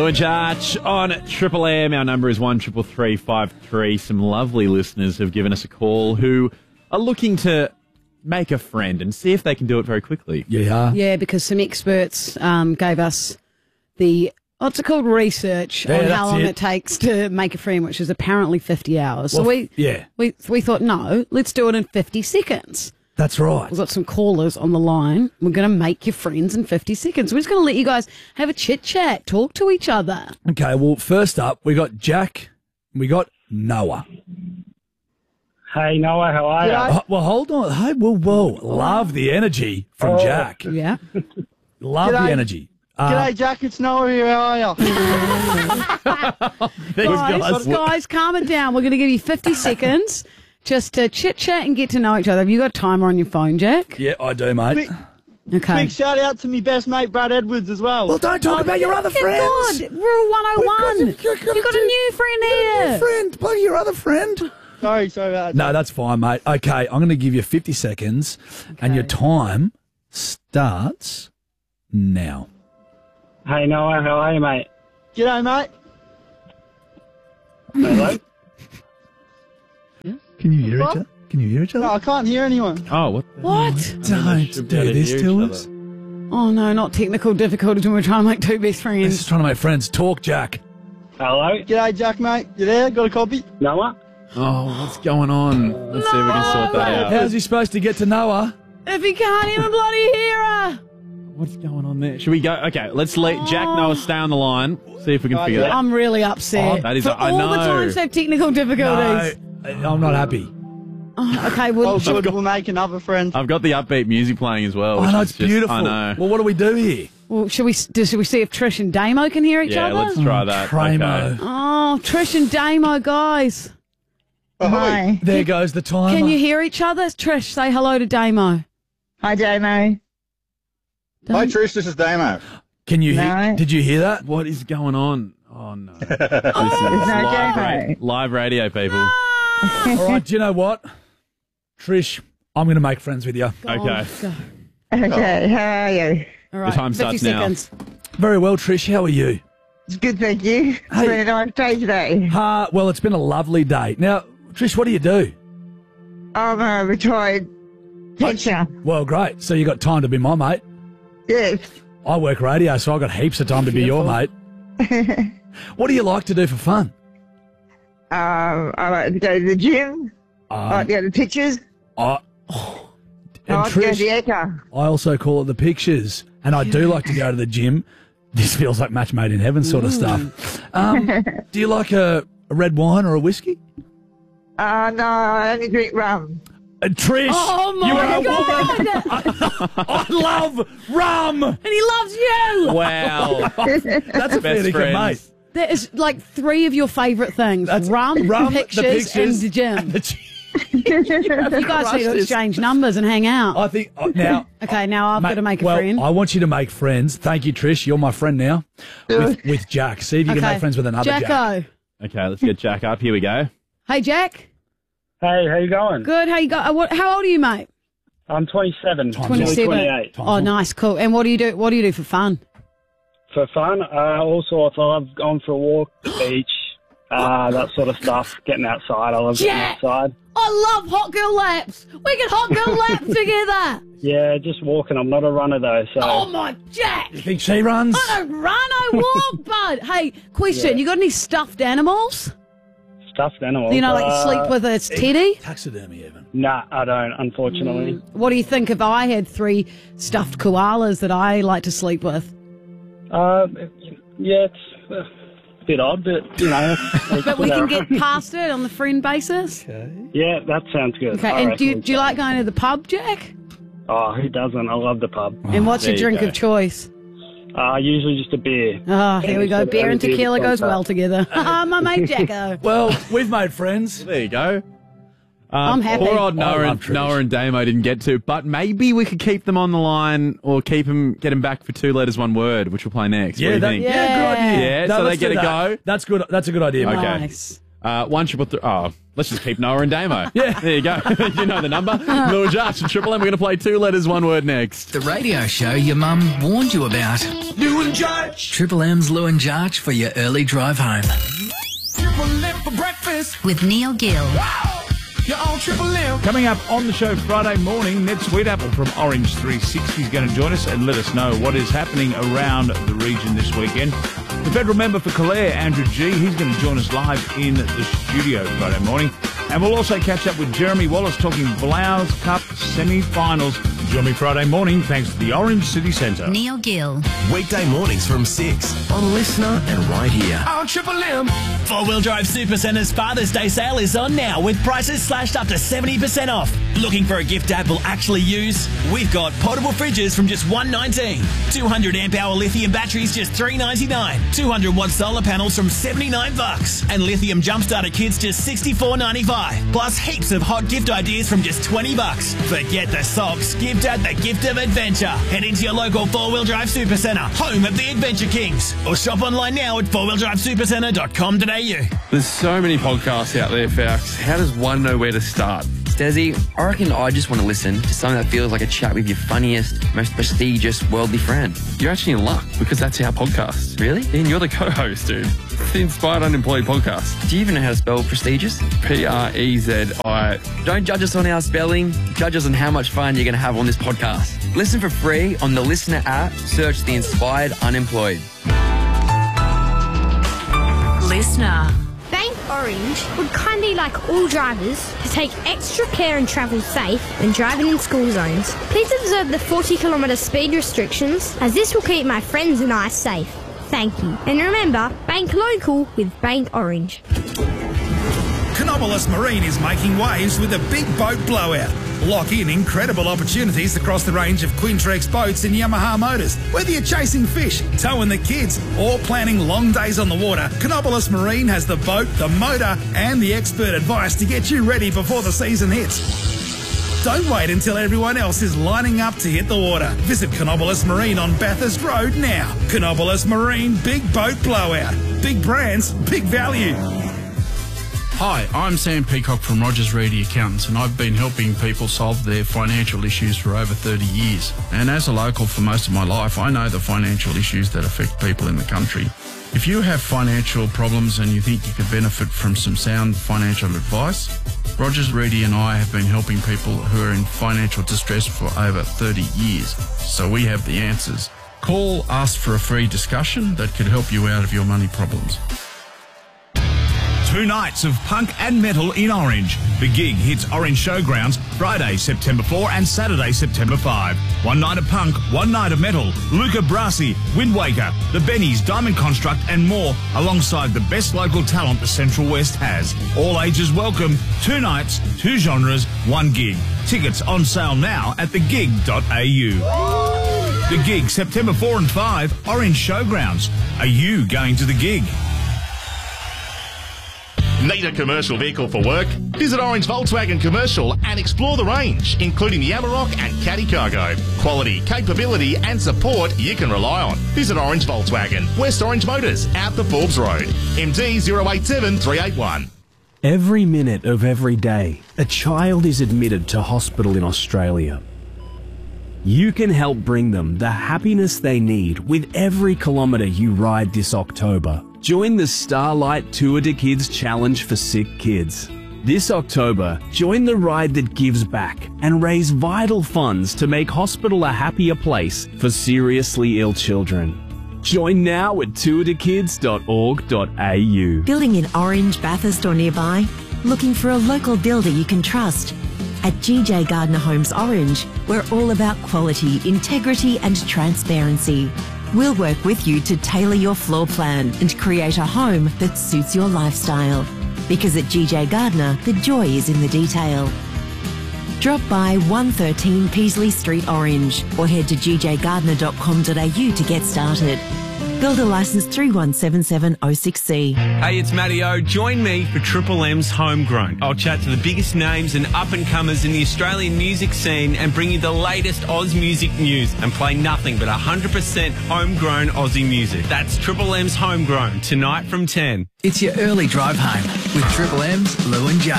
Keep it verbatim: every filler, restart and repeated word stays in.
George Arch on Triple M. Our number is one triple three five three. Some lovely listeners have given us a call who are looking to make a friend and see if they can do it very quickly. Yeah. Yeah, because some experts um, gave us the, what's it called, research Yeah, on that's how long it. it. takes to make a friend, which is apparently fifty hours. Well, so we, yeah. we we thought, no, let's do it in fifty seconds. That's right. We've got some callers on the line. We're going to make your friends in fifty seconds. We're just going to let you guys have a chit-chat, talk to each other. Okay, well, first up, we got Jack, we got Noah. Hey, Noah, how are you? Oh, well, hold on. Hey, whoa, whoa. Love the energy from Oh. Jack. Yeah. Love G'day. the energy. Uh, G'day, Jack. It's Noah here. How are you? Guys, guys, calm it down. We're going to give you fifty seconds just to chit-chat and get to know each other. Have you got a timer on your phone, Jack? Yeah, I do, mate. Big, Okay. big shout out to me best mate, Brad Edwards, as well. Well, don't talk about your other Good friends. God, Rule one oh one. We've You've got- you've got got to a do- new friend here. Friend, plug your other friend. Sorry, sorry about that. No, that's fine, mate. Okay, I'm going to give you fifty seconds, and your time starts now. Hey, Noah, how are you, mate? G'day, mate. Hello? Can you hear What? each other? Can you hear each No, other? I can't hear anyone. Oh, what? The What? Don't should be able do to this hear to each us. other. Oh, no, not technical difficulties when we're trying to make two best This friends. is trying to make friends. Talk, Jack. Hello? G'day, Jack, mate. You there? Got a copy? Noah? Oh, what's going on? Let's see if we can sort that out. How's he supposed to get to Noah? If he can't even bloody hear her. What's going on there? Should we go? Okay, let's let Jack Noah stay on the line. See if we can Oh, figure yeah. that out. I'm really upset. Oh, that is- For I all the know. times they have technical difficulties. No, I'm not happy. Oh, okay, well, Oh, good. We'll make another friend. I've got the upbeat music playing as well. Oh, which no, is it's just- beautiful. I know. Well, what do we do here? well should, we, do, should we see if Trish and Damo can hear each Yeah, other? let's try that. Primo. Okay. Oh, Trish and Damo, guys. Hi. There goes the timer. Can you hear each other? Trish, say hello to Damo. Hi, Damo. Hi, Trish. This is Damo. Can you hear? No. Did you hear that? What is going on? Oh, no. This is There's no live, Damo. ra- live radio, people. All right, do you know what? Trish, I'm going to make friends with you. Okay. Go. Okay, how are you? All right, time fifty starts now. seconds. Very well, Trish. How are you? It's good, thank you. It's Hey. been a nice day today. Uh, well, it's been a lovely day. Now, Trish, what do you do? I'm a retired teacher. Well, great. So you got time to be my mate. Yes. I work radio, so I got heaps of time to be your mate. What do you like to do for fun? Um, I like to go to the gym. I like to go to the pictures. I, I and like to go to the Trish, echo. I also call it the pictures, and I do like to go to the gym. This feels like match made in heaven sort of stuff. Um, do you like a, a red wine or a whiskey? Uh, no, I only drink rum. Uh, Trish, Oh, my you are a God. woman. I love rum. And he loves you. Wow. That's a fair Best dinkum, mate. friends. That is like three of your favourite things. That's rum, rum, the pictures, pictures, and the gym. and the gym. You guys need to exchange numbers and hang out. I think uh, now. Okay, now I've Mate, got to make a well, friend. I want you to make friends. Thank you, Trish. You're my friend now. With, with Jack. See if you can Okay. make friends with another Jack. Jacko. Okay, let's get Jack up. Here we go. Hey, Jack. Hey, how you going? Good. How you go? uh, What? How old are you, mate? I'm twenty-seven. Time's nearly Twenty-seven. twenty-eight. Oh, nice, cool. And what do you do? What do you do for fun? For fun, uh, all sorts. I love going for a walk, the beach, uh, that sort of stuff. Getting outside. I love getting Yeah. outside. I love hot girl laps. We can hot girl laps together. Yeah, just walking. I'm not a runner though, so Oh my Jack! You think she runs? I don't run, I walk, bud. Hey, question: You got any stuffed animals? stuffed animals. You know, like you uh, sleep with a teddy. Taxidermy, even. Nah, I don't. Unfortunately. What do you think if I had three stuffed koalas that I like to sleep with? Uh, yeah, it's uh, a bit odd, but you know. it's, But we uh, can get past it on the friend basis. Yeah, that sounds good. Okay, I and do you, reckon do you so. like going to the pub, Jack? Oh, who doesn't? I love the pub. And what's there your you drink go. of choice? Uh, Usually just a beer. Oh, here we go. Yeah, Beer and beer tequila sounds goes well bad. together. Ah, my mate Jacko. Well, we've made friends. There you go. Um, I'm happy. Poor old I Noah love and, Trish. Noah and Damo didn't get to, but maybe we could keep them on the line or keep them, get them back for two letters, one word, which we'll play next. Yeah, what do you that, think? yeah, good idea. Yeah, No, so they let's get do a that. go? That's good. That's a good idea. mate. Okay. Nice. Uh, one triple three. Oh, let's just keep Noah and Damo. Yeah, there you go. You know the number. Lou and Josh and Triple M. We're going to play two letters, one word next. The radio show your mum warned you about. Lou and Josh. Triple M's Lou and Josh for your early drive home. Triple M for breakfast with Neil Gill. Wow. You're on Triple M. Coming up on the show Friday morning, Ned Sweetapple from Orange three sixty is going to join us and let us know what is happening around the region this weekend. The federal member for Calare, Andrew G, he's going to join us live in the studio Friday morning. And we'll also catch up with Jeremy Wallace talking Blouse Cup semi-finals. Join me Friday morning thanks to the Orange City Centre. Neil Gill. Weekday mornings from six on Listener and right here. On Triple M. Four-Wheel Drive Supercenter's Father's Day sale is on now with prices slashed up to seventy percent off. Looking for a gift Dad will actually use? We've got portable fridges from just one hundred nineteen dollars, two hundred amp hour lithium batteries just three ninety-nine, two hundred watt solar panels from seventy-nine bucks, and lithium jump starter kits just sixty-four ninety-five. Plus heaps of hot gift ideas from just twenty bucks. Forget the socks, give Dad the gift of adventure. Head into your local Four-Wheel Drive Supercentre, home of the Adventure Kings, or shop online now at four wheel drive supercentre dot com dot a u. There's so many podcasts out there, Fax. How does one know where to start? Stezzy, I reckon I just want to listen to something that feels like a chat with your funniest, most prestigious worldly friend. You're actually in luck because that's our podcast. Really? And you're the co-host, dude. It's the Inspired Unemployed podcast. Do you even know how to spell prestigious? P R E Z I. Don't judge us on our spelling. Judge us on how much fun you're going to have on this podcast. Listen for free on the Listener app. Search the Inspired Unemployed. Listener. Bank Orange would kindly like all drivers to take extra care and travel safe when driving in school zones. Please observe the forty kilometre speed restrictions, as this will keep my friends and I safe. Thank you. And remember, bank local with Bank Orange. Canobolas Marine is making waves with a big boat blowout. Lock in incredible opportunities across the range of Quintrex boats and Yamaha motors. Whether you're chasing fish, towing the kids, or planning long days on the water, Canobolas Marine has the boat, the motor, and the expert advice to get you ready before the season hits. Don't wait until everyone else is lining up to hit the water. Visit Canobolas Marine on Bathurst Road now. Canobolas Marine Big Boat Blowout. Big brands, big value. Hi, I'm Sam Peacock from Rogers Reedy Accountants, and I've been helping people solve their financial issues for over thirty years. And as a local for most of my life, I know the financial issues that affect people in the country. If you have financial problems and you think you could benefit from some sound financial advice, Rogers Reedy and I have been helping people who are in financial distress for over thirty years, so we have the answers. Call us for a free discussion that could help you out of your money problems. Two nights of punk and metal in Orange. The gig hits Orange Showgrounds Friday, September fourth and Saturday, September fifth. One night of punk, one night of metal. Luca Brasi, Wind Waker, The Bennies, Diamond Construct and more, alongside the best local talent the Central West has. All ages welcome. Two nights, two genres, one gig. Tickets on sale now at the gig dot a u. The gig, September fourth and fifth, Orange Showgrounds. Are you going to the gig? Need a commercial vehicle for work? Visit Orange Volkswagen Commercial and explore the range, including the Amarok and Caddy Cargo. Quality, capability and support you can rely on. Visit Orange Volkswagen, West Orange Motors, out the Forbes Road. M D zero eight seven three eight one. Every minute of every day, a child is admitted to hospital in Australia. You can help bring them the happiness they need with every kilometre you ride this October. Join the Starlight Tour de Kids Challenge for Sick Kids. This October, join the ride that gives back and raise vital funds to make hospital a happier place for seriously ill children. Join now at tour de kids dot org dot a u. Building in Orange, Bathurst or nearby? Looking for a local builder you can trust? At G J Gardner Homes Orange, we're all about quality, integrity and transparency. We'll work with you to tailor your floor plan and create a home that suits your lifestyle. Because at G J Gardner, the joy is in the detail. Drop by one thirteen Peasley Street Orange or head to g j gardner dot com dot a u to get started. Builder licence three one seven seven oh six C. Hey, it's Matty O. Join me for Triple M's Homegrown. I'll chat to the biggest names and up-and-comers in the Australian music scene and bring you the latest Oz music news and play nothing but one hundred percent homegrown Aussie music. That's Triple M's Homegrown, tonight from ten. It's your early drive home. with Triple M's Lou and Judge.